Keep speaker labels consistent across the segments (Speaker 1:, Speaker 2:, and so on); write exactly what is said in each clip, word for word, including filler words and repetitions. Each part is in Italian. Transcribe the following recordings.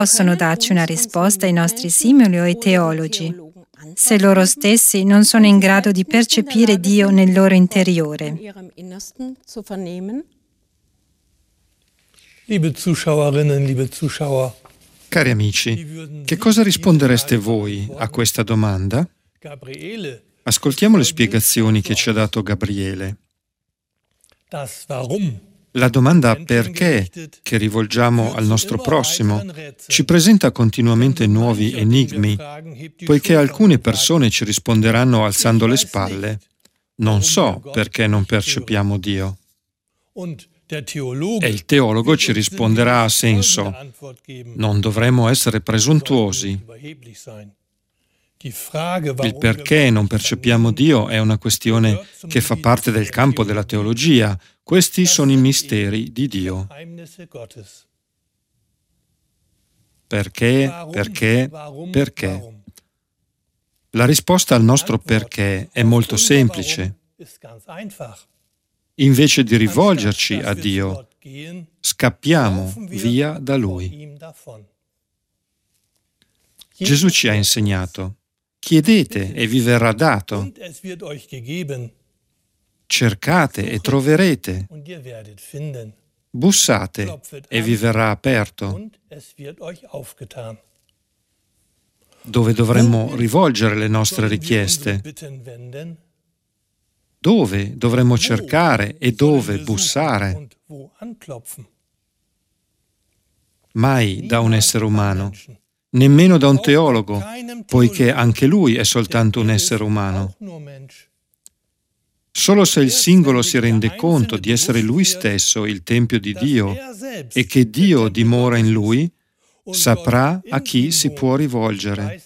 Speaker 1: possono darci una risposta i nostri simili o i teologi, se loro stessi non sono in grado di percepire Dio nel loro interiore.
Speaker 2: Liebe Zuschauerinnen, liebe Zuschauer,
Speaker 3: cari amici, che cosa rispondereste voi a questa domanda? Ascoltiamo le spiegazioni che ci ha dato Gabriele. La domanda perché che rivolgiamo al nostro prossimo ci presenta continuamente nuovi enigmi, poiché alcune persone ci risponderanno alzando le spalle: non so perché non percepiamo Dio. E il teologo ci risponderà a senso: non dovremmo essere presuntuosi. Il perché non percepiamo Dio è una questione che fa parte del campo della teologia. Questi sono i misteri di Dio. Perché, perché, perché? La risposta al nostro perché è molto semplice. Invece di rivolgerci a Dio, scappiamo via da Lui. Gesù ci ha insegnato: chiedete e vi verrà dato, cercate e troverete, bussate e vi verrà aperto. Dove dovremmo rivolgere le nostre richieste? Dove dovremmo cercare e dove bussare? Mai da un essere umano, nemmeno da un teologo, poiché anche lui è soltanto un essere umano. Solo se il singolo si rende conto di essere lui stesso il tempio di Dio e che Dio dimora in lui, saprà a chi si può rivolgere.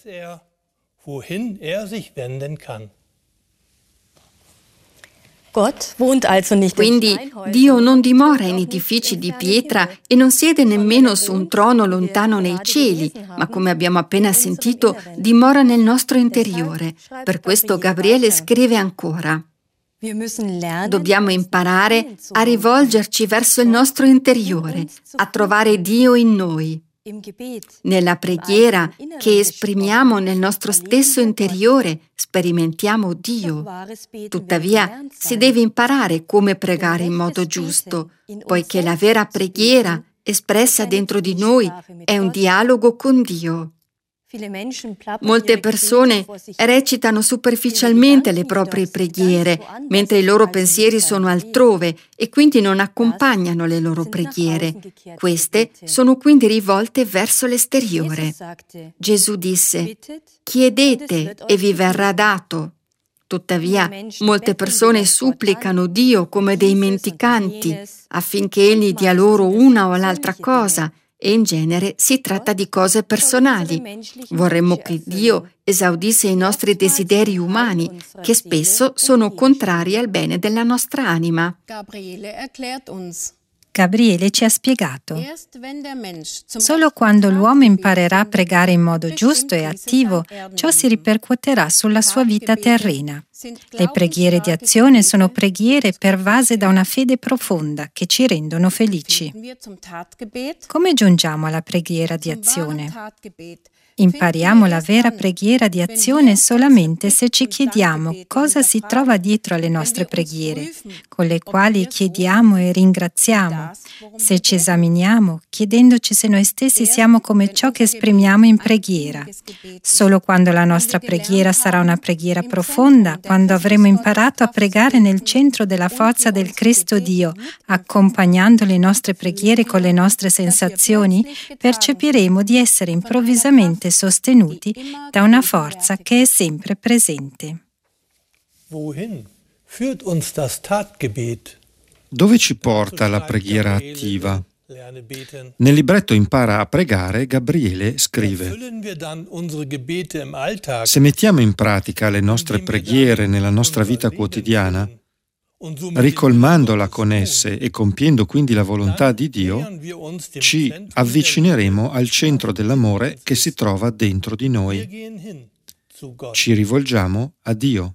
Speaker 4: Quindi Dio non dimora in edifici di pietra e non siede nemmeno su un trono lontano nei cieli, ma come abbiamo appena sentito, dimora nel nostro interiore. Per questo Gabriele scrive ancora: dobbiamo imparare a rivolgerci verso il nostro interiore, a trovare Dio in noi. Nella preghiera che esprimiamo nel nostro stesso interiore, sperimentiamo Dio. Tuttavia, si deve imparare come pregare in modo giusto, poiché la vera preghiera, espressa dentro di noi, è un dialogo con Dio. Molte persone recitano superficialmente le proprie preghiere, mentre i loro pensieri sono altrove e quindi non accompagnano le loro preghiere. Queste sono quindi rivolte verso l'esteriore. Gesù disse: chiedete e vi verrà dato. Tuttavia, molte persone supplicano Dio come dei mendicanti affinché Egli dia loro una o l'altra cosa, e in genere si tratta di cose personali. Vorremmo che Dio esaudisse i nostri desideri umani, che spesso sono contrari al bene della nostra anima.
Speaker 1: Gabriele ci ha spiegato: solo quando l'uomo imparerà a pregare in modo giusto e attivo, ciò si ripercuoterà sulla sua vita terrena. Le preghiere di azione sono preghiere pervase da una fede profonda che ci rendono felici. Come giungiamo alla preghiera di azione? Impariamo la vera preghiera di azione solamente se ci chiediamo cosa si trova dietro alle nostre preghiere, con le quali chiediamo e ringraziamo, se ci esaminiamo chiedendoci se noi stessi siamo come ciò che esprimiamo in preghiera. Solo quando la nostra preghiera sarà una preghiera profonda, quando avremo imparato a pregare nel centro della forza del Cristo Dio, accompagnando le nostre preghiere con le nostre sensazioni, percepiremo di essere improvvisamente sostenuti da una forza che è sempre presente.
Speaker 3: Dove ci porta la preghiera attiva? Nel libretto Impara a pregare, Gabriele scrive: se mettiamo in pratica le nostre preghiere nella nostra vita quotidiana, ricolmandola con esse e compiendo quindi la volontà di Dio, ci avvicineremo al centro dell'amore che si trova dentro di noi. Ci rivolgiamo a Dio.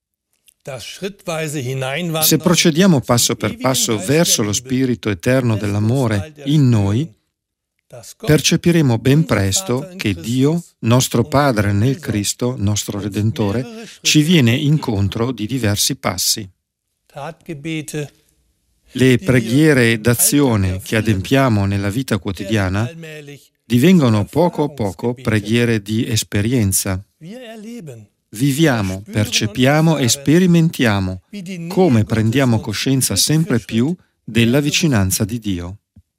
Speaker 3: Se procediamo passo per passo verso lo spirito eterno dell'amore in noi, percepiremo ben presto che Dio, nostro Padre nel Cristo, nostro Redentore, ci viene incontro di diversi passi. Le preghiere d'azione che adempiamo nella vita quotidiana divengono poco a poco preghiere di esperienza. Viviamo, percepiamo e sperimentiamo come prendiamo coscienza sempre più della vicinanza di Dio.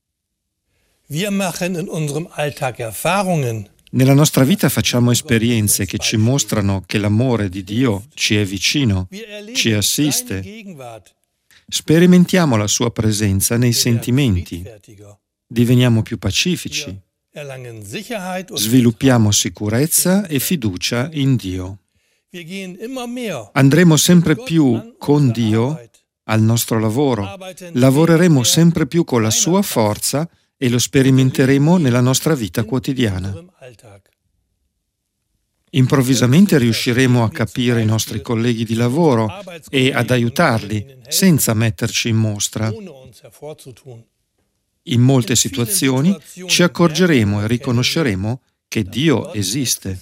Speaker 3: Nella nostra vita facciamo esperienze che ci mostrano che l'amore di Dio ci è vicino, ci assiste. Sperimentiamo la sua presenza nei sentimenti, diveniamo più pacifici, sviluppiamo sicurezza e fiducia in Dio. Andremo sempre più con Dio al nostro lavoro, lavoreremo sempre più con la sua forza e lo sperimenteremo nella nostra vita quotidiana. Improvvisamente riusciremo a capire i nostri colleghi di lavoro e ad aiutarli senza metterci in mostra. In molte situazioni ci accorgeremo e riconosceremo che Dio esiste.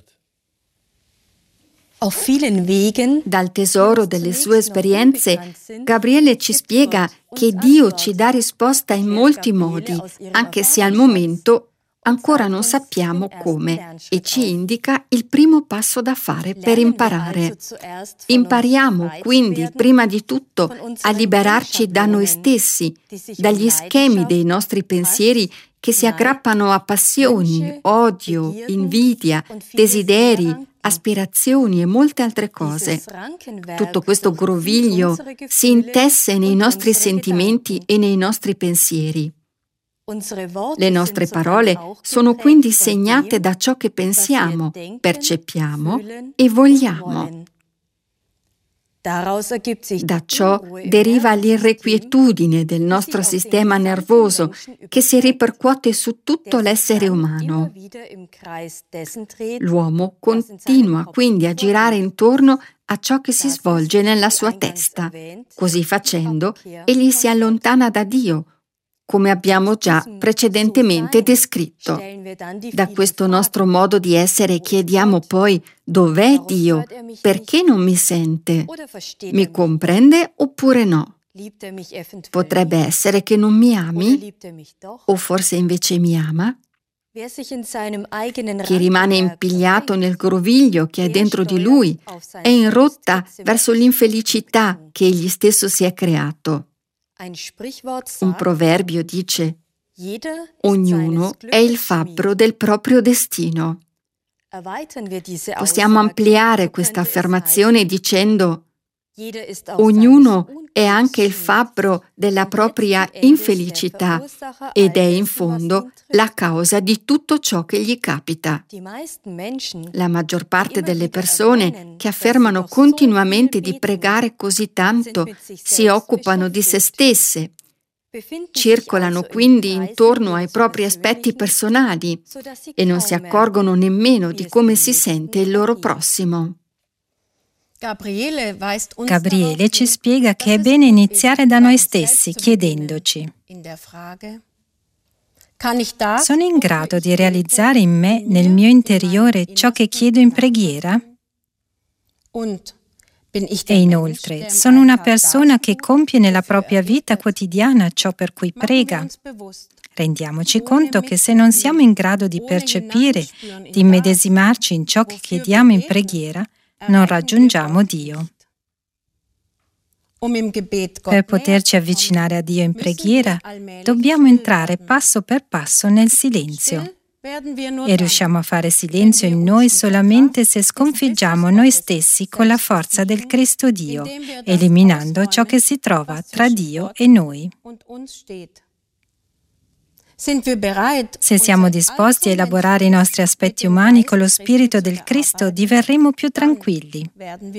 Speaker 4: Dal tesoro delle sue esperienze, Gabriele ci spiega che Dio ci dà risposta in molti modi, anche se al momento ancora non sappiamo come, e ci indica il primo passo da fare per imparare. Impariamo quindi, prima di tutto, a liberarci da noi stessi, dagli schemi dei nostri pensieri che si aggrappano a passioni, odio, invidia, desideri, aspirazioni e molte altre cose. Tutto questo groviglio si intesse nei nostri sentimenti e nei nostri pensieri. Le nostre parole sono quindi segnate da ciò che pensiamo, percepiamo e vogliamo. Da ciò deriva l'irrequietudine del nostro sistema nervoso che si ripercuote su tutto l'essere umano. L'uomo continua quindi a girare intorno a ciò che si svolge nella sua testa. Così facendo, egli si allontana da Dio, come abbiamo già precedentemente descritto. Da questo nostro modo di essere chiediamo poi: dov'è Dio? Perché non mi sente? Mi comprende oppure no? Potrebbe essere che non mi ami? O forse invece mi ama? Chi rimane impigliato nel groviglio che è dentro di lui è in rotta verso l'infelicità che egli stesso si è creato. Un proverbio dice: ognuno è il fabbro del proprio destino. Possiamo ampliare questa affermazione dicendo: ognuno è anche il fabbro della propria infelicità ed è in fondo la causa di tutto ciò che gli capita. La maggior parte delle persone che affermano continuamente di pregare così tanto si occupano di se stesse, circolano quindi intorno ai propri aspetti personali e non si accorgono nemmeno di come si sente il loro prossimo.
Speaker 1: Gabriele ci spiega che è bene iniziare da noi stessi chiedendoci: sono in grado di realizzare in me, nel mio interiore, ciò che chiedo in preghiera? E inoltre, sono una persona che compie nella propria vita quotidiana ciò per cui prega? Rendiamoci conto che se non siamo in grado di percepire, di immedesimarci in ciò che chiediamo in preghiera, non raggiungiamo Dio. Per poterci avvicinare a Dio in preghiera, dobbiamo entrare passo per passo nel silenzio. E riusciamo a fare silenzio in noi solamente se sconfiggiamo noi stessi con la forza del Cristo Dio, eliminando ciò che si trova tra Dio e noi. Se siamo disposti a elaborare i nostri aspetti umani con lo Spirito del Cristo, diverremo più tranquilli.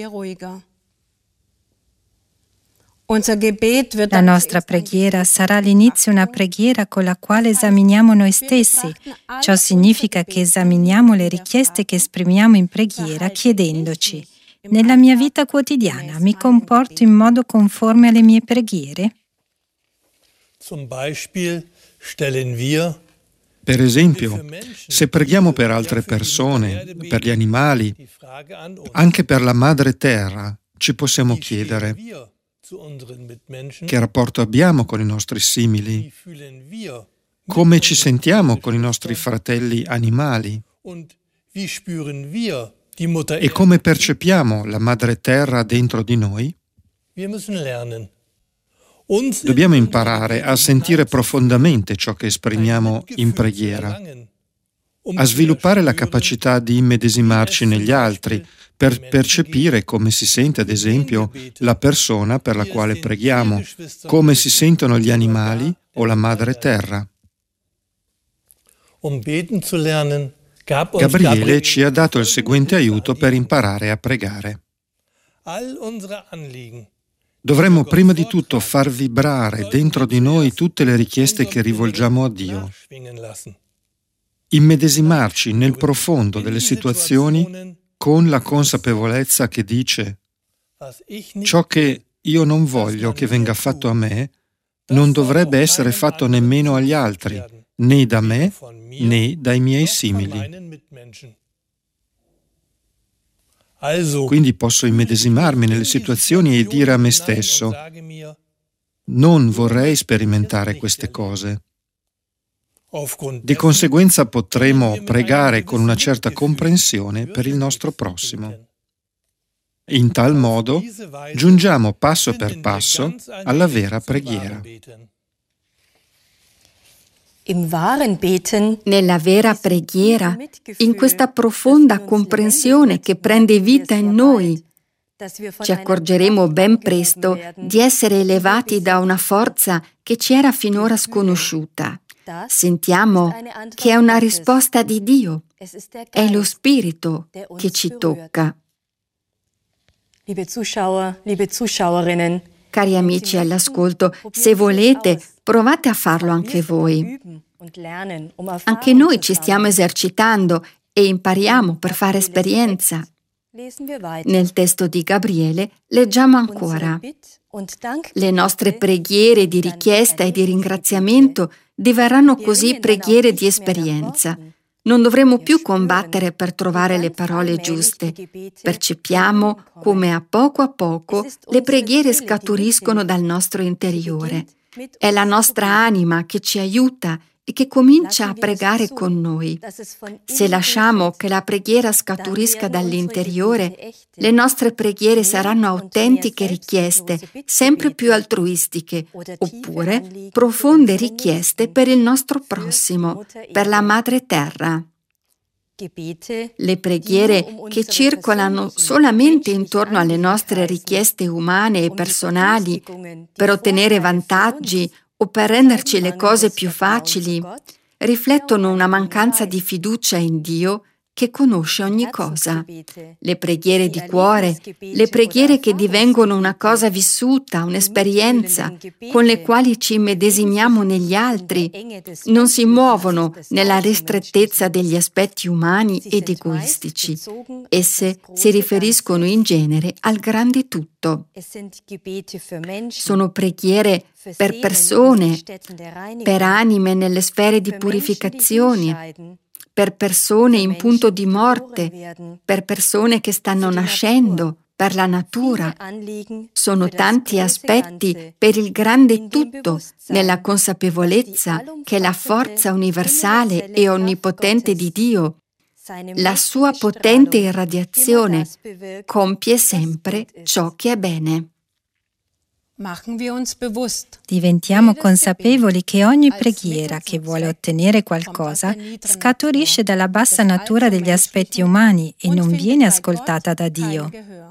Speaker 1: La nostra preghiera sarà all'inizio una preghiera con la quale esaminiamo noi stessi. Ciò significa che esaminiamo le richieste che esprimiamo in preghiera chiedendoci: nella mia vita quotidiana mi comporto in modo conforme alle mie preghiere?
Speaker 2: Zum Beispiel stellen wir
Speaker 3: Per esempio, se preghiamo per altre persone, per gli animali, anche per la madre terra, ci possiamo chiedere: che rapporto abbiamo con i nostri simili? Come ci sentiamo con i nostri fratelli animali? E come percepiamo la madre terra dentro di noi? Dobbiamo imparare a sentire profondamente ciò che esprimiamo in preghiera, a sviluppare la capacità di immedesimarci negli altri per percepire come si sente, ad esempio, la persona per la quale preghiamo, come si sentono gli animali o la madre terra. Gabriele ci ha dato il seguente aiuto per imparare a pregare. Dovremmo prima di tutto far vibrare dentro di noi tutte le richieste che rivolgiamo a Dio, immedesimarci nel profondo delle situazioni con la consapevolezza che dice: ciò che io non voglio che venga fatto a me non dovrebbe essere fatto nemmeno agli altri, né da me né dai miei simili. Quindi posso immedesimarmi nelle situazioni e dire a me stesso: non vorrei sperimentare queste cose. Di conseguenza potremo pregare con una certa comprensione per il nostro prossimo. In tal modo giungiamo passo per passo alla vera preghiera.
Speaker 4: Nella vera preghiera, in questa profonda comprensione che prende vita in noi, ci accorgeremo ben presto di essere elevati da una forza che ci era finora sconosciuta. Sentiamo che è una risposta di Dio, è lo Spirito che ci tocca. Cari amici all'ascolto, se volete, provate a farlo anche voi. Anche noi ci stiamo esercitando e impariamo per fare esperienza. Nel testo di Gabriele leggiamo ancora: le nostre preghiere di richiesta e di ringraziamento diverranno così preghiere di esperienza. Non dovremo più combattere per trovare le parole giuste. Percepiamo come a poco a poco le preghiere scaturiscono dal nostro interiore. È la nostra anima che ci aiuta e che comincia a pregare con noi. Se lasciamo che la preghiera scaturisca dall'interiore, le nostre preghiere saranno autentiche richieste, sempre più altruistiche, oppure profonde richieste per il nostro prossimo, per la madre terra. Le preghiere che circolano solamente intorno alle nostre richieste umane e personali per ottenere vantaggi o per renderci le cose più facili, riflettono una mancanza di fiducia in Dio che conosce ogni cosa. Le preghiere di cuore, le preghiere che divengono una cosa vissuta, un'esperienza, con le quali ci immedesimiamo negli altri, non si muovono nella ristrettezza degli aspetti umani ed egoistici. Esse si riferiscono in genere al grande tutto. Sono preghiere per persone, per anime nelle sfere di purificazione, per persone in punto di morte, per persone che stanno nascendo, per la natura. Sono tanti aspetti per il grande tutto, nella consapevolezza che la forza universale e onnipotente di Dio, la sua potente irradiazione, compie sempre ciò che è bene.
Speaker 1: Diventiamo consapevoli che ogni preghiera che vuole ottenere qualcosa scaturisce dalla bassa natura degli aspetti umani e non viene ascoltata da Dio.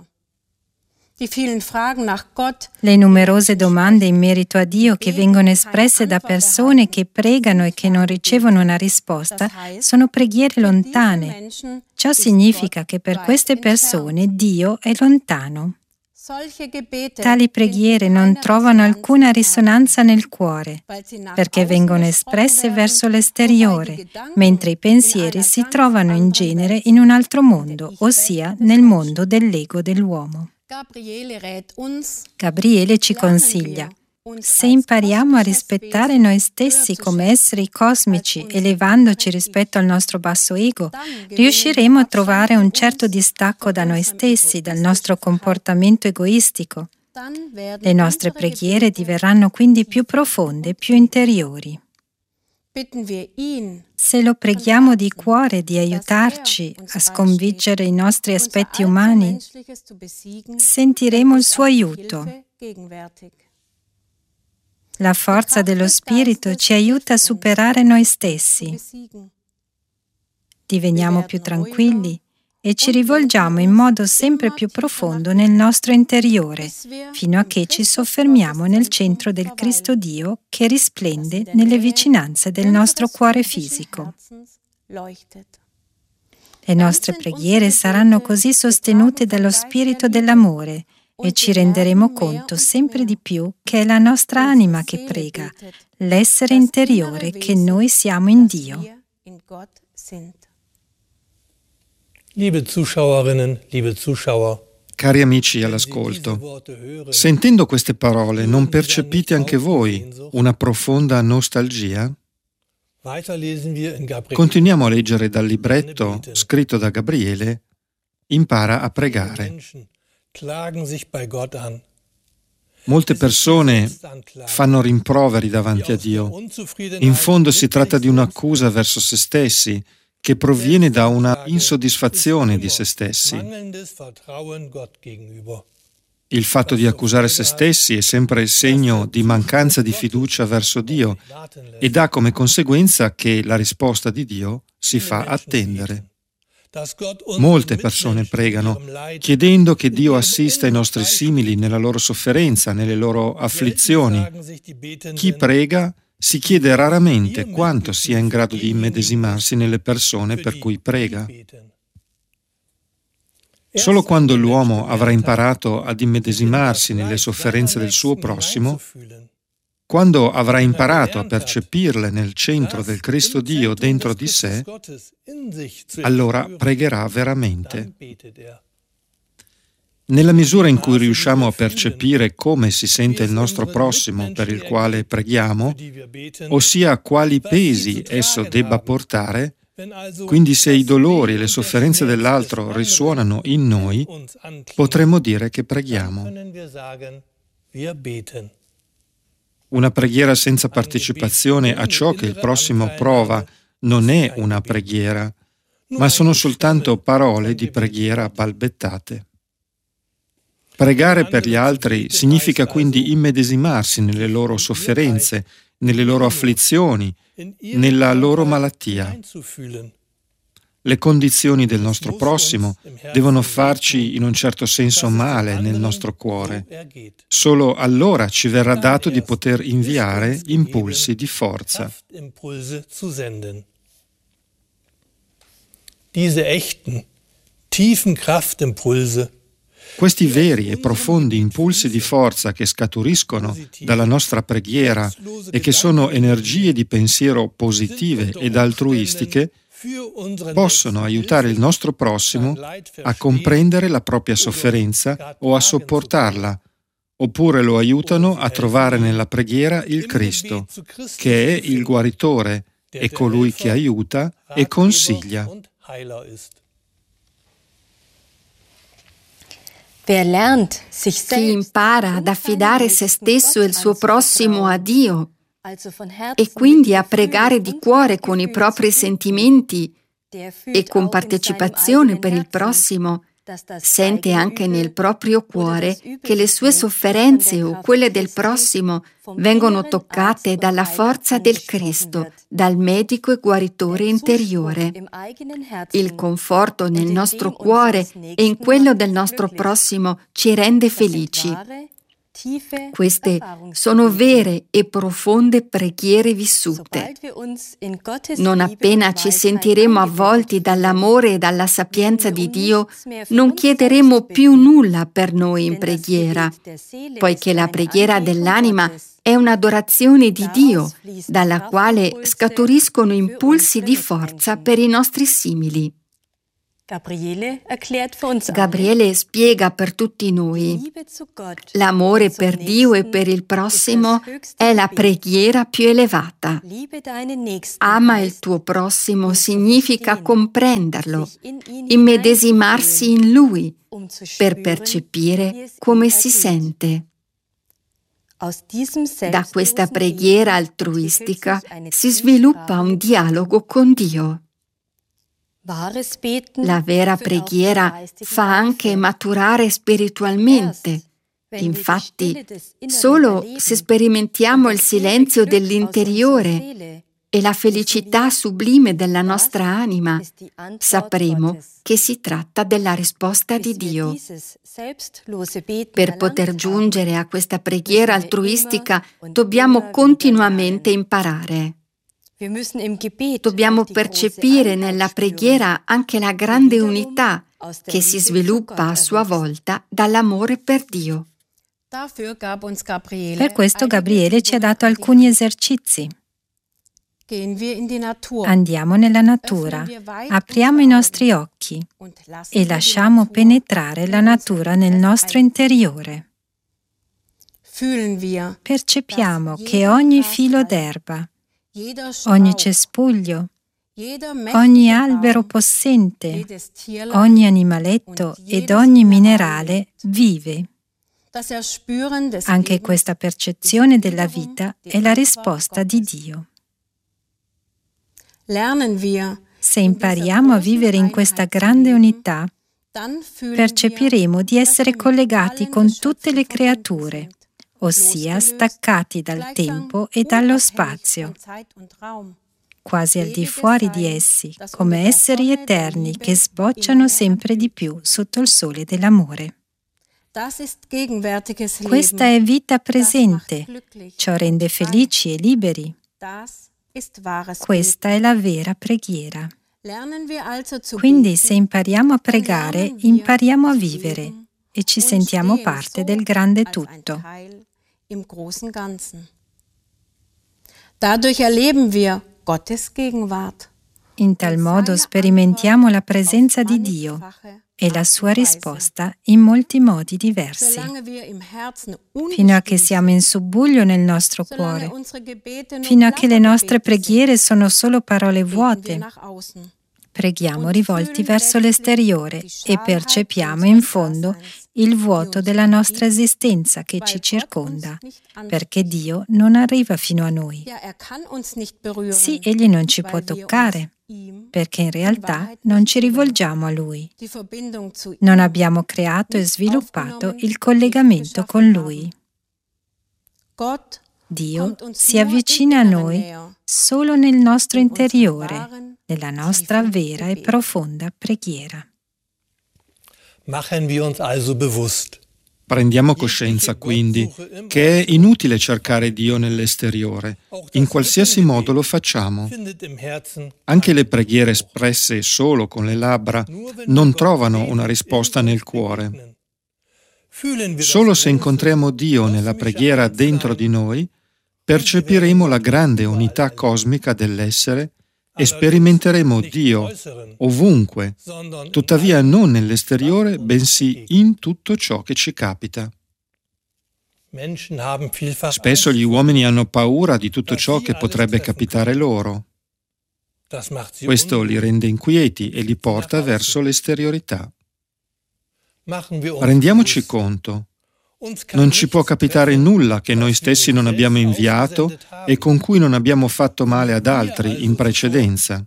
Speaker 1: Le numerose domande in merito a Dio che vengono espresse da persone che pregano e che non ricevono una risposta sono preghiere lontane. Ciò significa che per queste persone Dio è lontano. Tali preghiere non trovano alcuna risonanza nel cuore, perché vengono espresse verso l'esteriore, mentre i pensieri si trovano in genere in un altro mondo, ossia nel mondo dell'ego dell'uomo. Gabriele ci consiglia: Se impariamo a rispettare noi stessi come esseri cosmici, elevandoci rispetto al nostro basso ego, riusciremo a trovare un certo distacco da noi stessi, dal nostro comportamento egoistico. Le nostre preghiere diverranno quindi più profonde, più interiori. Se lo preghiamo di cuore di aiutarci a sconfiggere i nostri aspetti umani, sentiremo il suo aiuto. La forza dello Spirito ci aiuta a superare noi stessi. Diveniamo più tranquilli e ci rivolgiamo in modo sempre più profondo nel nostro interiore, fino a che ci soffermiamo nel centro del Cristo Dio che risplende nelle vicinanze del nostro cuore fisico. Le nostre preghiere saranno così sostenute dallo Spirito dell'amore e ci renderemo conto sempre di più che è la nostra anima che prega, l'essere interiore che noi siamo in Dio.
Speaker 2: Liebe Zuschauerinnen, liebe Zuschauer,
Speaker 3: cari amici all'ascolto, sentendo queste parole, non percepite anche voi una profonda nostalgia? Continuiamo a leggere dal libretto scritto da Gabriele, Impara a pregare. Molte persone fanno rimproveri davanti a Dio. In fondo si tratta di un'accusa verso se stessi, che proviene da una insoddisfazione di se stessi. Il fatto di accusare se stessi è sempre il segno di mancanza di fiducia verso Dio ed ha come conseguenza che la risposta di Dio si fa attendere. Molte persone pregano chiedendo che Dio assista i nostri simili nella loro sofferenza, nelle loro afflizioni. Chi prega si chiede raramente quanto sia in grado di immedesimarsi nelle persone per cui prega. Solo quando l'uomo avrà imparato ad immedesimarsi nelle sofferenze del suo prossimo, quando avrà imparato a percepirle nel centro del Cristo Dio dentro di sé, allora pregherà veramente. Nella misura in cui riusciamo a percepire come si sente il nostro prossimo per il quale preghiamo, ossia quali pesi esso debba portare, quindi se i dolori e le sofferenze dell'altro risuonano in noi, potremmo dire che preghiamo. Una preghiera senza partecipazione a ciò che il prossimo prova non è una preghiera, ma sono soltanto parole di preghiera balbettate. Pregare per gli altri significa quindi immedesimarsi nelle loro sofferenze, nelle loro afflizioni, nella loro malattia. Le condizioni del nostro prossimo devono farci in un certo senso male nel nostro cuore. Solo allora ci verrà dato di poter inviare impulsi di forza.
Speaker 2: Diese echten, tiefen Kraftimpulse.
Speaker 3: Questi veri e profondi impulsi di forza che scaturiscono dalla nostra preghiera e che sono energie di pensiero positive ed altruistiche possono aiutare il nostro prossimo a comprendere la propria sofferenza o a sopportarla, oppure lo aiutano a trovare nella preghiera il Cristo, che è il guaritore e colui che aiuta e consiglia.
Speaker 4: Chi impara ad affidare se stesso e il suo prossimo a Dio e quindi a pregare di cuore con i propri sentimenti e con partecipazione per il prossimo, sente anche nel proprio cuore che le sue sofferenze o quelle del prossimo vengono toccate dalla forza del Cristo, dal medico e guaritore interiore. Il conforto nel nostro cuore e in quello del nostro prossimo ci rende felici. Queste sono vere e profonde preghiere vissute. Non appena ci sentiremo avvolti dall'amore e dalla sapienza di Dio, non chiederemo più nulla per noi in preghiera, poiché la preghiera dell'anima è un'adorazione di Dio, dalla quale scaturiscono impulsi di forza per i nostri simili. Gabriele spiega per tutti noi: l'amore per Dio e per il prossimo è la preghiera più elevata. Ama il tuo prossimo significa comprenderlo, immedesimarsi in lui per percepire come si sente. Da questa preghiera altruistica si sviluppa un dialogo con Dio. La vera preghiera fa anche maturare spiritualmente. Infatti, solo se sperimentiamo il silenzio dell'interiore e la felicità sublime della nostra anima, sapremo che si tratta della risposta di Dio. Per poter giungere a questa preghiera altruistica, dobbiamo continuamente imparare. Dobbiamo percepire nella preghiera anche la grande unità che si sviluppa a sua volta dall'amore per Dio.
Speaker 1: Per questo Gabriele ci ha dato alcuni esercizi. Andiamo nella natura, apriamo i nostri occhi e lasciamo penetrare la natura nel nostro interiore. Percepiamo che ogni filo d'erba, ogni cespuglio, ogni albero possente, ogni animaletto ed ogni minerale vive. Anche questa percezione della vita è la risposta di Dio. Se impariamo a vivere in questa grande unità, percepiremo di essere collegati con tutte le creature, ossia staccati dal tempo e dallo spazio, quasi al di fuori di essi, come esseri eterni che sbocciano sempre di più sotto il sole dell'amore. Questa è vita presente, ciò rende felici e liberi. Questa è la vera preghiera. Quindi se impariamo a pregare, impariamo a vivere e ci sentiamo parte del grande tutto. In tal modo sperimentiamo la presenza di Dio e la sua risposta in molti modi diversi. Fino a che siamo in subbuglio nel nostro cuore, fino a che le nostre preghiere sono solo parole vuote, preghiamo rivolti verso l'esteriore e percepiamo in fondo il vuoto della nostra esistenza che ci circonda, perché Dio non arriva fino a noi. Sì, Egli non ci può toccare, perché in realtà non ci rivolgiamo a Lui. Non abbiamo creato e sviluppato il collegamento con Lui. Dio si avvicina a noi solo nel nostro interiore, nella nostra vera e profonda preghiera.
Speaker 2: Machen wir uns also bewusst.
Speaker 3: Prendiamo coscienza quindi che è inutile cercare Dio nell'esteriore, in qualsiasi modo lo facciamo. Anche le preghiere espresse solo con le labbra non trovano una risposta nel cuore. Solo se incontriamo Dio nella preghiera dentro di noi, percepiremo la grande unità cosmica dell'essere e sperimenteremo Dio ovunque, tuttavia non nell'esteriore, bensì in tutto ciò che ci capita. Spesso gli uomini hanno paura di tutto ciò che potrebbe capitare loro. Questo li rende inquieti e li porta verso l'esteriorità. Rendiamoci conto. Non ci può capitare nulla che noi stessi non abbiamo inviato e con cui non abbiamo fatto male ad altri in precedenza.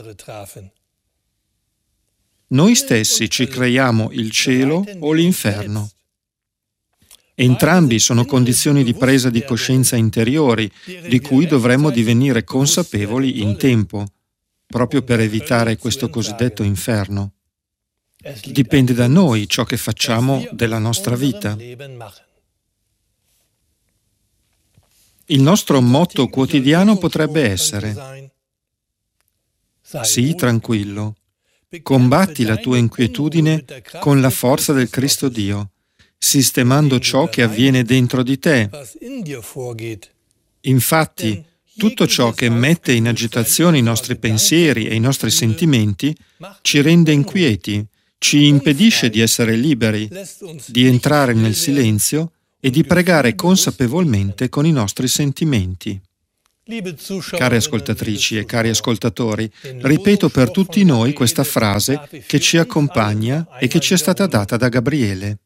Speaker 3: Noi stessi ci creiamo il cielo o l'inferno. Entrambi sono condizioni di presa di coscienza interiori, di cui dovremmo divenire consapevoli in tempo, proprio per evitare questo cosiddetto inferno. Dipende da noi ciò che facciamo della nostra vita. Il nostro motto quotidiano potrebbe essere: sii tranquillo, combatti la tua inquietudine con la forza del Cristo Dio, sistemando ciò che avviene dentro di te. Infatti, Tutto ciò che mette in agitazione i nostri pensieri e i nostri sentimenti ci rende inquieti, ci impedisce di essere liberi, di entrare nel silenzio e di pregare consapevolmente con i nostri sentimenti. Care ascoltatrici e cari ascoltatori, ripeto per tutti noi questa frase che ci accompagna e che ci è stata data da Gabriele.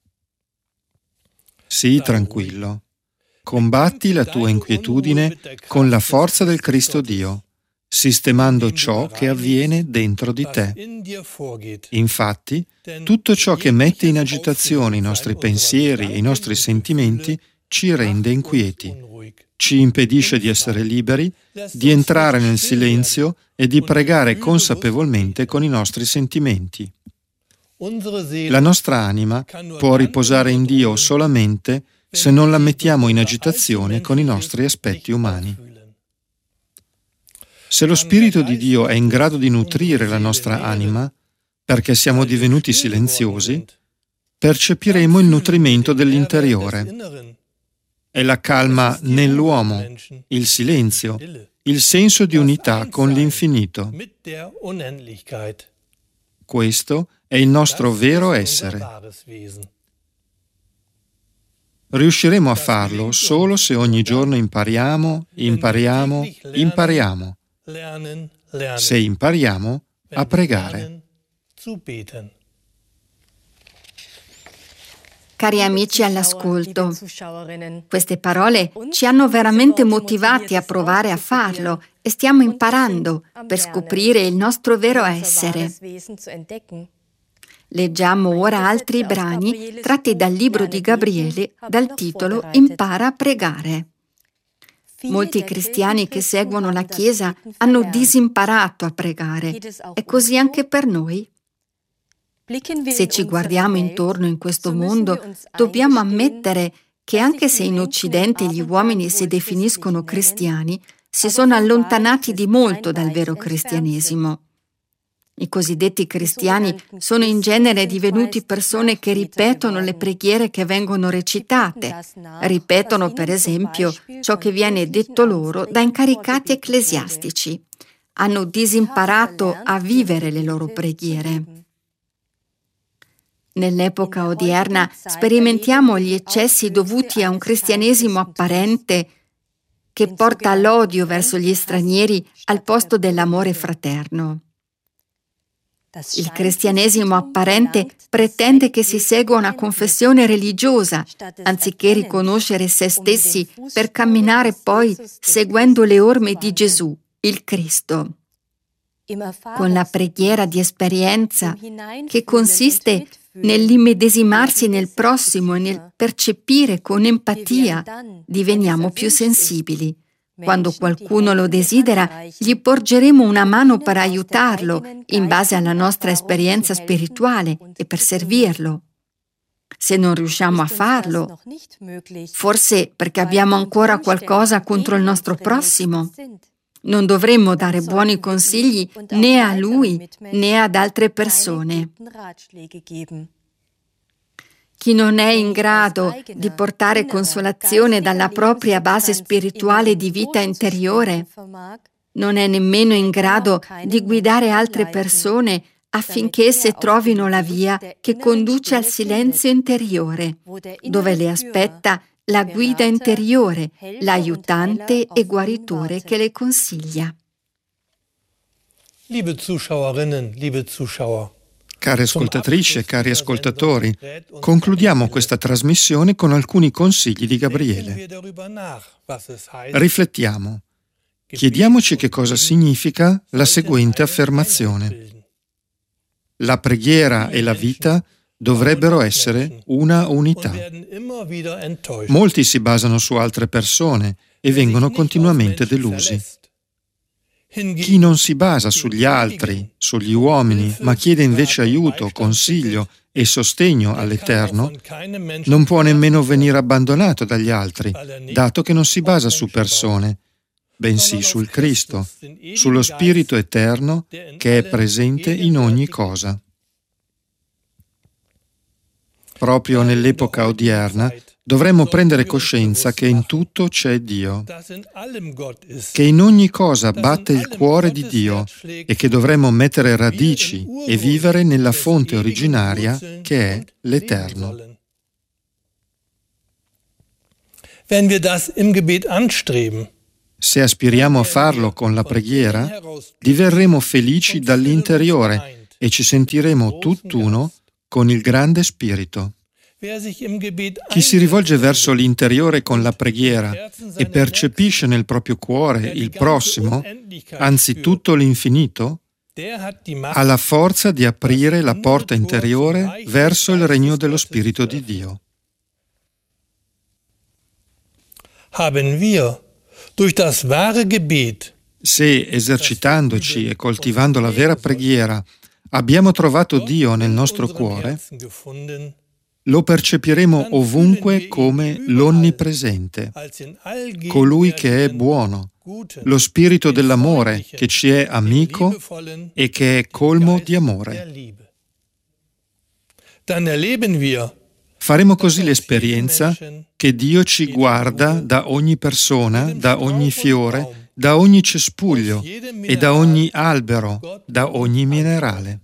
Speaker 3: Sii tranquillo. Combatti la tua inquietudine con la forza del Cristo Dio, sistemando ciò che avviene dentro di te. Infatti, tutto ciò che mette in agitazione i nostri pensieri e i nostri sentimenti ci rende inquieti, ci impedisce di essere liberi, di entrare nel silenzio e di pregare consapevolmente con i nostri sentimenti. La nostra anima può riposare in Dio solamente se non la mettiamo in agitazione con i nostri aspetti umani. Se lo Spirito di Dio è in grado di nutrire la nostra anima, perché siamo divenuti silenziosi, percepiremo il nutrimento dell'interiore. È la calma nell'uomo, il silenzio, il senso di unità con l'infinito. Questo è il nostro vero essere. Riusciremo a farlo solo se ogni giorno impariamo, impariamo, impariamo. Se impariamo a pregare.
Speaker 4: Cari amici all'ascolto, queste parole ci hanno veramente motivati a provare a farlo e stiamo imparando per scoprire il nostro vero essere. Leggiamo ora altri brani tratti dal libro di Gabriele dal titolo Impara a pregare. Molti cristiani che seguono la Chiesa hanno disimparato a pregare. È così anche per noi? Se ci guardiamo intorno in questo mondo, dobbiamo ammettere che anche se in Occidente gli uomini si definiscono cristiani, si sono allontanati di molto dal vero cristianesimo. I cosiddetti cristiani sono in genere divenuti persone che ripetono le preghiere che vengono recitate, ripetono per esempio ciò che viene detto loro da incaricati ecclesiastici. Hanno disimparato a vivere le loro preghiere. Nell'epoca odierna sperimentiamo gli eccessi dovuti a un cristianesimo apparente che porta all'odio verso gli stranieri al posto dell'amore fraterno. Il cristianesimo apparente pretende che si segua una confessione religiosa, anziché riconoscere se stessi per camminare poi seguendo le orme di Gesù, il Cristo. Con la preghiera di esperienza, che consiste nell'immedesimarsi nel prossimo e nel percepire con empatia, diveniamo più sensibili. Quando qualcuno lo desidera, gli porgeremo una mano per aiutarlo in base alla nostra esperienza spirituale e per servirlo. Se non riusciamo a farlo, forse perché abbiamo ancora qualcosa contro il nostro prossimo, non dovremmo dare buoni consigli né a lui né ad altre persone. Chi non è in grado di portare consolazione dalla propria base spirituale di vita interiore, non è nemmeno in grado di guidare altre persone affinché esse trovino la via che conduce al silenzio interiore, dove le aspetta la guida interiore, l'aiutante e guaritore che le consiglia.
Speaker 2: Liebe Zuschauerinnen, liebe Zuschauer.
Speaker 3: Care ascoltatrici e cari ascoltatori, concludiamo questa trasmissione con alcuni consigli di Gabriele. Riflettiamo. Chiediamoci che cosa significa la seguente affermazione. La preghiera e la vita dovrebbero essere una unità. Molti si basano su altre persone e vengono continuamente delusi. Chi non si basa sugli altri, sugli uomini, ma chiede invece aiuto, consiglio e sostegno all'Eterno, non può nemmeno venire abbandonato dagli altri, dato che non si basa su persone, bensì sul Cristo, sullo Spirito Eterno che è presente in ogni cosa. Proprio nell'epoca odierna dovremmo prendere coscienza che in tutto c'è Dio, che in ogni cosa batte il cuore di Dio e che dovremmo mettere radici e vivere nella fonte originaria che è l'Eterno. Se aspiriamo a farlo con la preghiera, diverremo felici dall'interiore e ci sentiremo tutt'uno con il grande Spirito. Chi si rivolge verso l'interiore con la preghiera e percepisce nel proprio cuore il prossimo, anzi tutto l'infinito, ha la forza di aprire la porta interiore verso il regno dello Spirito di Dio. Se, esercitandoci e coltivando la vera preghiera, abbiamo trovato Dio nel nostro cuore, lo percepiremo ovunque come l'onnipresente, colui che è buono, lo spirito dell'amore che ci è amico e che è colmo di amore. Faremo così l'esperienza che Dio ci guarda da ogni persona, da ogni fiore, da ogni cespuglio e da ogni albero, da ogni minerale.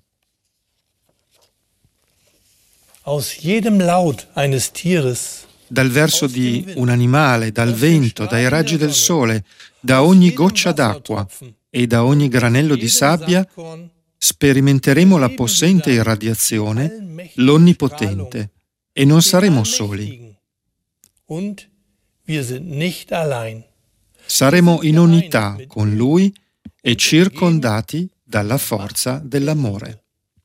Speaker 3: Dal verso di un animale, dal vento, dai raggi del sole, da ogni goccia d'acqua e da ogni granello di sabbia, sperimenteremo la possente irradiazione, l'Onnipotente, e non saremo soli. Saremo in unità con Lui e circondati dalla forza dell'amore.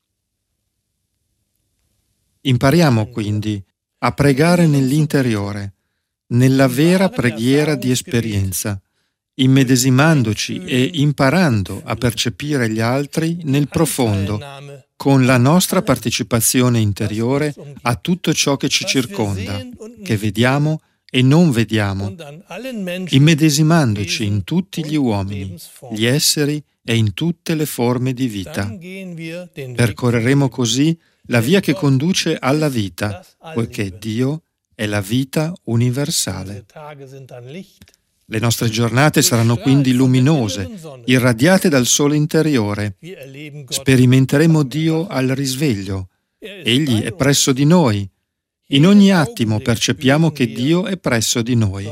Speaker 3: Impariamo quindi a pregare nell'interiore, nella vera preghiera di esperienza, immedesimandoci e imparando a percepire gli altri nel profondo, con la nostra partecipazione interiore a tutto ciò che ci circonda, che vediamo e non vediamo, immedesimandoci in tutti gli uomini, gli esseri e in tutte le forme di vita. Percorreremo così la via che conduce alla vita, poiché Dio è la vita universale. Le nostre giornate saranno quindi luminose, irradiate dal sole interiore. Sperimenteremo Dio al risveglio. Egli è presso di noi. In ogni attimo percepiamo che Dio è presso di noi.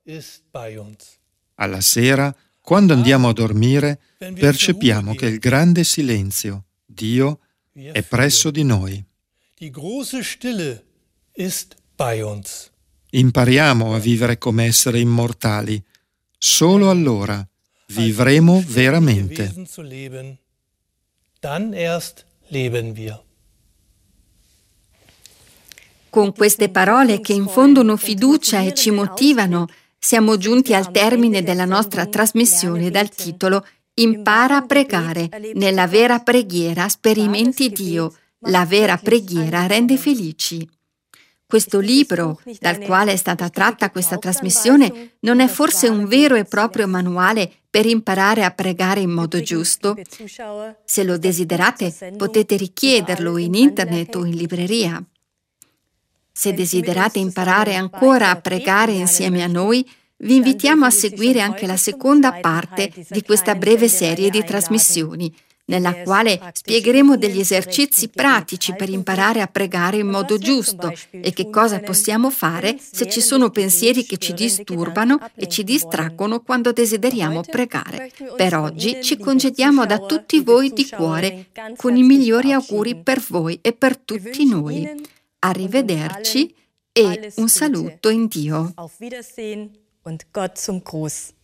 Speaker 3: Alla sera, quando andiamo a dormire, percepiamo che il grande silenzio, Dio, è presso di noi. Impariamo a vivere come esseri immortali. Solo allora vivremo veramente.
Speaker 4: Con queste parole che infondono fiducia e ci motivano, siamo giunti al termine della nostra trasmissione dal titolo Impara a pregare. Nella vera preghiera sperimenti Dio. La vera preghiera rende felici. Questo libro, dal quale è stata tratta questa trasmissione, non è forse un vero e proprio manuale per imparare a pregare in modo giusto? Se lo desiderate, potete richiederlo in internet o in libreria. Se desiderate imparare ancora a pregare insieme a noi, vi invitiamo a seguire anche la seconda parte di questa breve serie di trasmissioni, nella quale spiegheremo degli esercizi pratici per imparare a pregare in modo giusto e che cosa possiamo fare se ci sono pensieri che ci disturbano e ci distraggono quando desideriamo pregare. Per oggi ci congediamo da tutti voi di cuore con i migliori auguri per voi e per tutti noi. Arrivederci e un saluto in Dio.
Speaker 5: Und Gott zum Gruß.